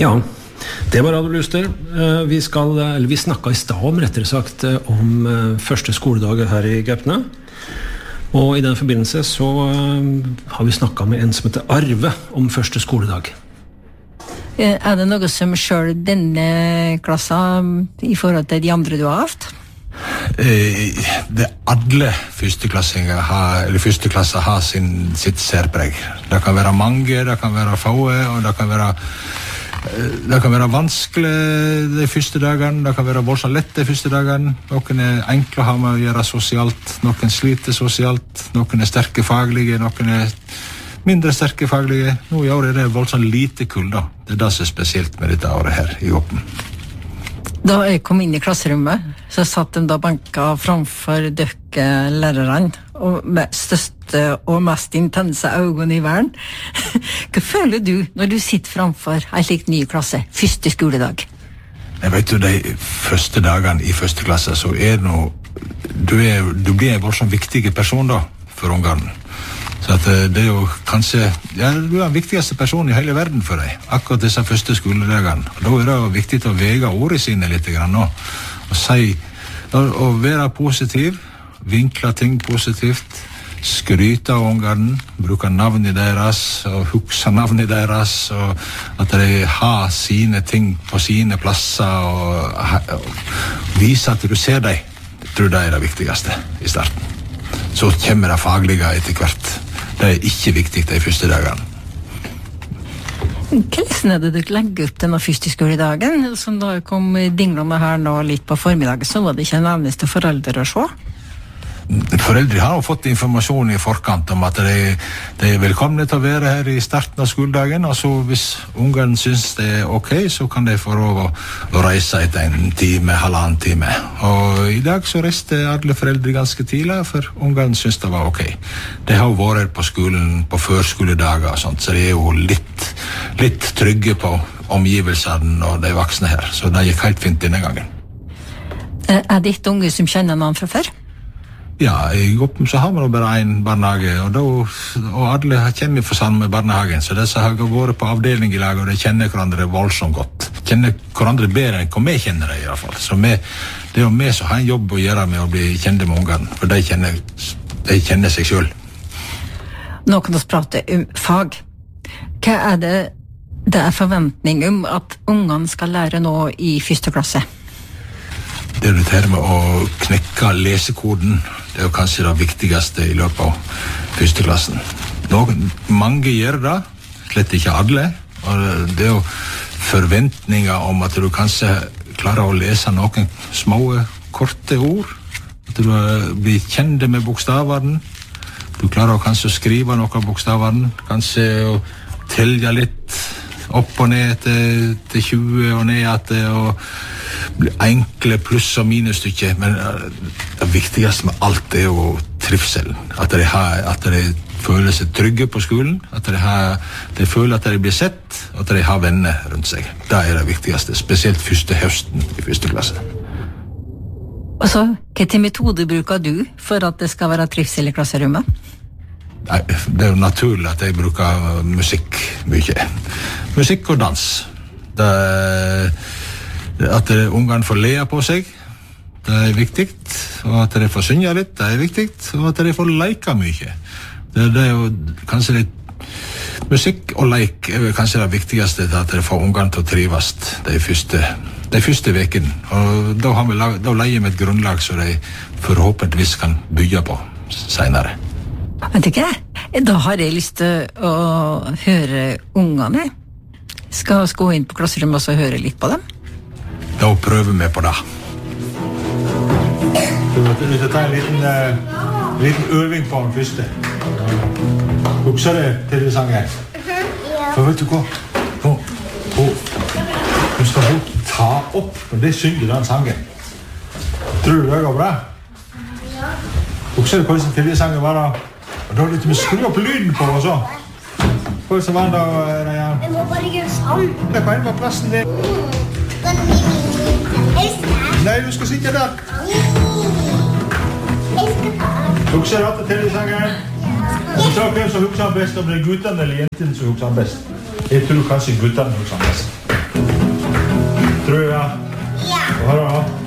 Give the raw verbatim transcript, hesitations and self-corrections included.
Ja, det var Radio Luster. Vi, skal, eller vi snakket i stad om, rettere sagt, om første skoledag her i Gaupne. Og i den forbindelse så har vi snakket med en som heter Arve om første skoledag. Er det noe som selv denne klassen i forhold til de andre du har haft? Det alle førsteklassinger har, eller førsteklasser har sin, sitt særpreg. Det kan være mange, det kan være få, og det kan være det kan være vanskelig de første dagene, det kan være voldsomt lett de første dagene. Noen er enkle å ha med å gjøre sosialt, noen sliter sosialt, noen er sterke faglige, noen er mindre sterke faglige. Nå i år er det voldsomt lite kull da. Det er det som er spesielt med dette året her i Åpen. Da jeg kom inn i klasserommet, så satt de da banka framfor døkke lærerne, og med største og mest intense øynene i verden. Hva føler du når du sitter framfor en slik ny klasse, første skoledag? Jeg vet jo, de første dagene i første klasse, så er det noe, du, er, du blir en voldsomt viktig person da, for ungene. Så at det er jo kanskje, ja, du er den viktigste personen i hele verden for deg, akkurat disse første skoledagene. Og da er det jo viktig å vege ordene sine litt grann nå, og si, og være positiv, vinkle ting positivt, skryte av ungene, bruke navnet deres, og huske navnet deres, og at de har sine ting på sine plasser, og, og vise at du ser dem. Jeg tror det er det viktigste i starten. Så kommer det faglige etter hvert. Det er ikke viktig de første dagene. Hvordan er det du legger opp denne første skoledagen? Som da kom dinglene her nå litt på formiddagen, så var det ikke en eneste forelder å se? Foreldre har jo fått informasjon i forkant om at de, de er velkomne til å være her i starten av skoledagen, og så hvis ungene synes det er ok, så kan de få lov å, å reise etter en time, halvannen time. Og i dag så reiste alle foreldre ganske tidlig, for ungene synes det var ok. De har jo vært på skolen på førskoledager og sånt, så de er jo litt, litt trygge på omgivelsene og de voksne her, så det gikk helt fint denne gangen. Er det ikke unge som kjenner noen fra før? Ja, i Åpen så har man bare en barnehage, og, da, og alle kjenner for samme barnehagen, så disse har vært på avdeling i lag, og de kjenner hverandre voldsomt godt. Kjenner hverandre bedre enn hva vi kjenner det i hvert fall. Så vi, det er jo vi som har en jobb å gjøre med å bli kjente med ungene, for de kjenner, de kjenner seg selv. Nå kan vi prate om fag. Hva er det det er forventning om at ungene skal lære nå i første klasse? Det er det her med å knekke lesekoden. Det er jo kanskje det viktigste i løpet av første klassen. Noen, mange gjør det, slett ikke alle. Og det er jo forventninger om at du kanskje klarer å lese noen små, korte ord. At du blir kjent med bokstavene. Du klarer å kanskje skrive noen av bokstavene. Kanskje å telge litt opp og ned til, til tjue og ned til, og enkle pluss- og minusstykker, men det viktigste med alt er jo trivselen. At de, har, at de føler seg trygge på skolen, at de, har, de føler at de blir sett, og at de har venner rundt seg. Det er det viktigste, spesielt første høsten i første klasse. Og så, hvilke metoder bruker du for at det skal være trivsel i klasserommet? Det er jo naturlig at jeg bruker musikk mye. Musikk og dans. Det er, at ungene får le på seg, det er viktig. Og at de får synge litt, det er viktig. Og at de får leke mye. Det, det er jo kanskje litt... Musikk og leik er kanskje det viktigste til at de får ungene til å trives de første, de første vekene. Og da, har vi, da leier vi et grunnlag som de forhåpentligvis kan bygge på senere. Vet ikke, da har jeg lyst til å høre ungene. Skal vi gå inn på klasserommet og høre litt på dem? Da prøver vi på det. Du skal ta en liten, uh, liten øving på den første. Husker det til det sangen? Ja. For vet du hva? Nå, du skal ta opp, og det synger den sangen. Tror du det går bra? Ja. Husker du hvordan til det sangen var da? Og da er litt med skru opp lyden på og så. Hvordan var det da, Rajan? Vi må bare gjøre sånn. Det kan være plassen din. Nei, du skal sitte der. Husker du at det til sangen? Jeg tror hvem som husker han best, om det er guttene eller jentene som husker han best. Jeg tror kanskje guttene husker han best. Ha det bra.